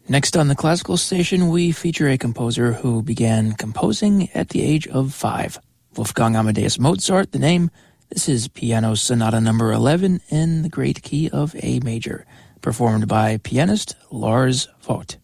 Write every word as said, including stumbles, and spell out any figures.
Next on the classical station, we feature a composer who began composing at the age of five. Wolfgang Amadeus Mozart, the name. This is Piano Sonata number eleven in the great key of A major, performed by pianist Lars Vogt.